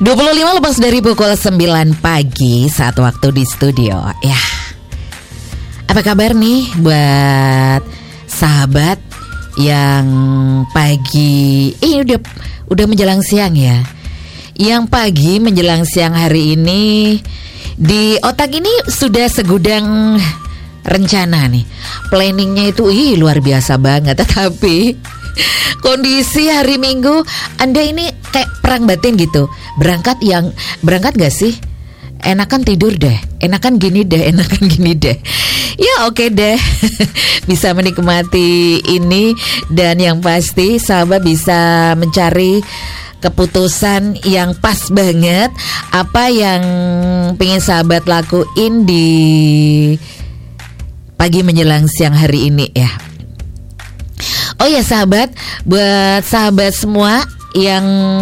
25 lepas dari pukul 9 pagi saat waktu di studio. Ya, apa kabar nih buat sahabat yang pagi udah menjelang siang ya. Yang pagi menjelang siang hari ini di otak ini sudah segudang rencana nih. Planningnya itu luar biasa banget. Tetapi kondisi hari Minggu Anda ini kayak perang batin gitu. Berangkat gak sih? Enakan tidur deh, enakan gini deh. Ya oke deh. Bisa menikmati ini. Dan yang pasti sahabat bisa mencari keputusan yang pas banget. Apa yang pengen sahabat lakuin di pagi menjelang siang hari ini ya. Oh ya sahabat, buat sahabat semua yang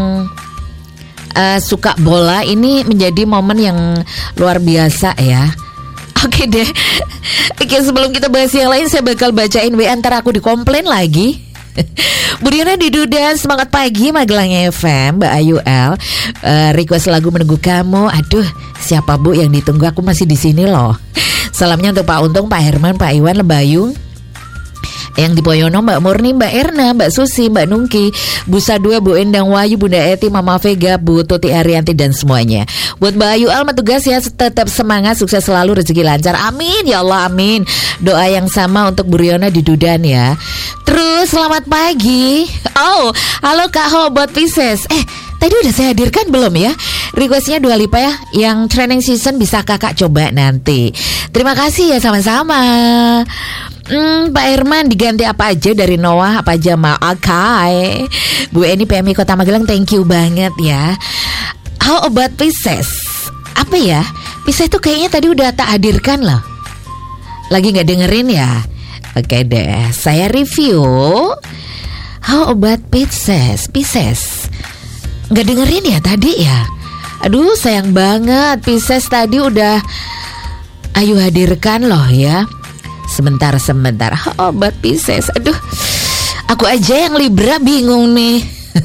suka bola, ini menjadi momen yang luar biasa ya. Oke deh. Oke, sebelum kita bahas yang lain, saya bakal bacain WA ntar aku dikomplain lagi. Bu Diana di Dudan, semangat pagi Magelang FM, Mbak Ayu L. Request lagu Menunggu Kamu. Aduh, siapa Bu yang ditunggu? Aku masih di sini loh. Salamnya untuk Pak Untung, Pak Herman, Pak Iwan, Lebayung, yang di Poyono, Mbak Murni, Mbak Erna, Mbak Susi, Mbak Nungki, Bu Sadua, Bu Endang Wayu, Bunda Eti, Mama Vega, Bu Tuti Arianti dan semuanya. Buat Mbak Ayu Alma tugas ya, tetap semangat, sukses selalu, rezeki lancar. Amin ya Allah, amin. Doa yang sama untuk Bu Riona di Dudan ya. Terus selamat pagi. Oh, halo Kak Hobot Pisces. Tadi udah saya hadirkan belum ya? Requestnya Dua Lipa ya. Yang training season bisa kakak coba nanti. Terima kasih ya, sama-sama. Pak Herman diganti apa aja dari Noah, apa aja mau. Okay. Bu Eni PMI Kota Magelang, thank you banget ya. How about Pisces? Apa ya? Pisces itu kayaknya tadi udah tak hadirkan loh. Lagi gak dengerin ya? Oke deh, saya review. How about Pisces? Gak dengerin ya tadi ya? Aduh sayang banget. Pisces tadi udah ayo hadirkan loh ya. Sebentar. Obat Pisces. Aduh, aku aja yang Libra bingung nih.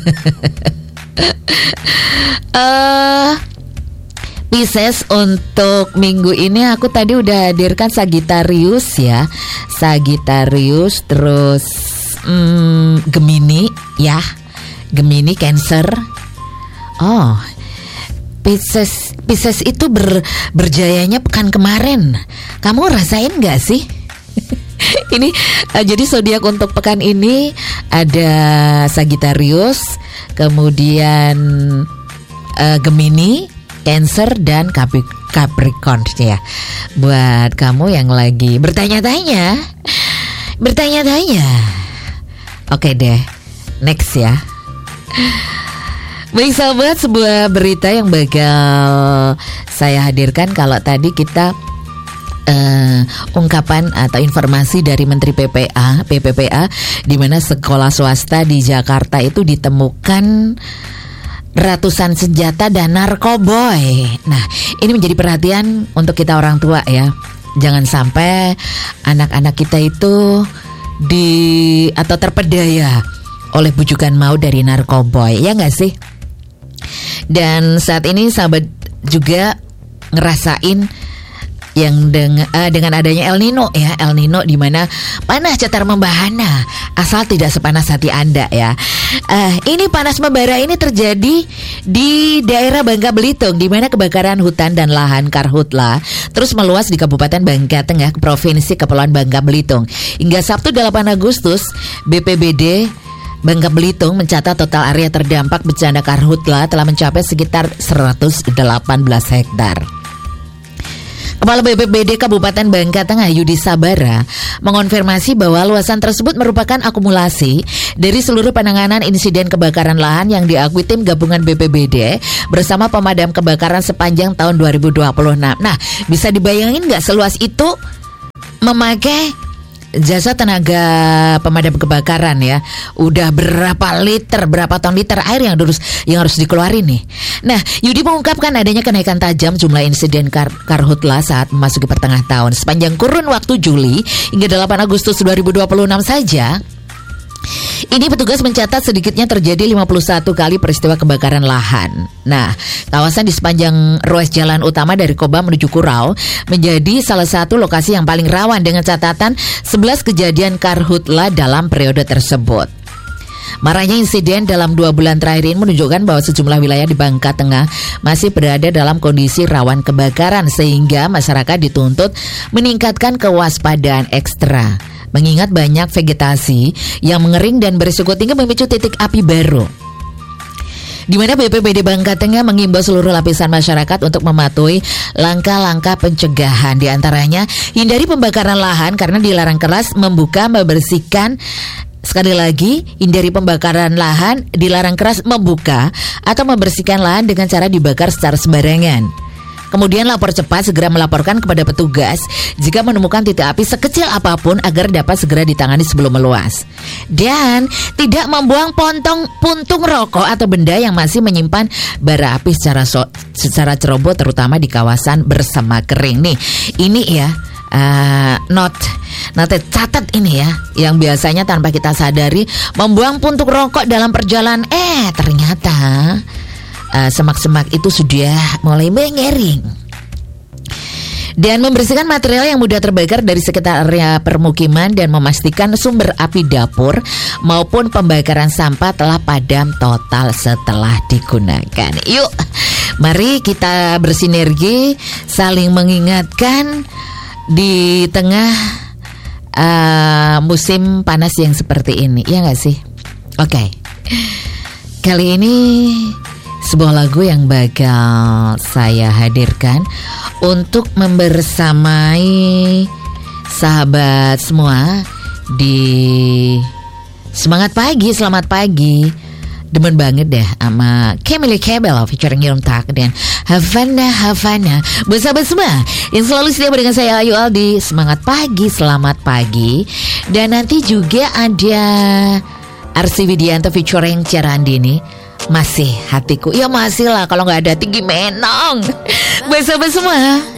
Pisces untuk minggu ini aku tadi udah hadirkan Sagittarius ya. Sagittarius, terus Gemini ya. Gemini, Cancer. Oh, Pisces itu berjayanya pekan kemarin. Kamu rasain gak sih? Ini jadi zodiak untuk pekan ini ada Sagittarius, kemudian Gemini, Cancer dan Capricorn ya. Buat kamu yang lagi bertanya-tanya. Oke deh, next ya. Baik sahabat, sebuah berita yang bakal saya hadirkan. Kalau tadi kita ungkapan atau informasi dari Menteri PPPA di mana sekolah swasta di Jakarta itu ditemukan ratusan senjata dan narkoboy. Nah, ini menjadi perhatian untuk kita orang tua ya. Jangan sampai anak-anak kita itu atau terpedaya oleh bujukan mau dari narkoboy, ya nggak sih? Dan saat ini sahabat juga ngerasain yang dengan adanya El Nino ya. El Nino di mana panas cetar membahana asal tidak sepanas hati Anda ya. Ini panas membara ini terjadi di daerah Bangka Belitung, di mana kebakaran hutan dan lahan karhutla terus meluas di Kabupaten Bangka Tengah, Provinsi Kepulauan Bangka Belitung. Hingga Sabtu 8 Agustus, BPBD Bangka Belitung mencatat total area terdampak bencana karhutla telah mencapai sekitar 118 hektar. Kepala BPBD Kabupaten Bangka Tengah Yudi Sabara mengonfirmasi bahwa luasan tersebut merupakan akumulasi dari seluruh penanganan insiden kebakaran lahan yang diakui tim gabungan BPBD bersama pemadam kebakaran sepanjang tahun 2026. Nah, bisa dibayangin gak seluas itu memakai jasa tenaga pemadam kebakaran ya. Udah berapa ton liter air yang harus dikeluarin nih. Nah, Yudi mengungkapkan adanya kenaikan tajam jumlah insiden karhutla saat memasuki pertengahan tahun. Sepanjang kurun waktu Juli hingga 8 Agustus 2026 saja, Ini petugas mencatat sedikitnya terjadi 51 kali peristiwa kebakaran lahan. Nah, kawasan di sepanjang ruas jalan utama dari Koba menuju Kurau menjadi salah satu lokasi yang paling rawan dengan catatan 11 kejadian karhutla dalam periode tersebut. Maraknya insiden dalam 2 bulan terakhir ini menunjukkan bahwa sejumlah wilayah di Bangka Tengah masih berada dalam kondisi rawan kebakaran, sehingga masyarakat dituntut meningkatkan kewaspadaan ekstra. Mengingat banyak vegetasi yang mengering dan berisiko tinggi memicu titik api baru. Di mana BPBD Bangka Tengah mengimbau seluruh lapisan masyarakat untuk mematuhi langkah-langkah pencegahan. Di antaranya, hindari pembakaran lahan karena dilarang keras membuka, membersihkan. Sekali lagi, hindari pembakaran lahan, dilarang keras membuka atau membersihkan lahan dengan cara dibakar secara sembarangan. Kemudian lapor cepat, segera melaporkan kepada petugas jika menemukan titik api sekecil apapun agar dapat segera ditangani sebelum meluas. Dan tidak membuang puntung rokok atau benda yang masih menyimpan bara api secara ceroboh, terutama di kawasan bersama kering. Nih, ini ya, catat ini ya, yang biasanya tanpa kita sadari membuang puntung rokok dalam perjalanan, ternyata semak-semak itu sudah mulai mengering. Dan membersihkan material yang mudah terbakar dari sekitar area permukiman dan memastikan sumber api dapur maupun pembakaran sampah telah padam total setelah digunakan. Yuk, mari kita bersinergi saling mengingatkan di tengah musim panas yang seperti ini, ya gak sih? Oke. Kali ini sebuah lagu yang bakal saya hadirkan untuk membersamai sahabat semua di Semangat Pagi. Selamat pagi. Demen banget deh sama Camille Cabello featuring Yontak dan Havana. Buat sahabat semua yang selalu setia dengan saya Ayu Aldi, Semangat Pagi, selamat pagi. Dan nanti juga ada Arsy Widianto featuring Ciara Andini, Masih Hatiku. Ya masih lah, kalau gak ada tinggi menong. Buat sahabat semua,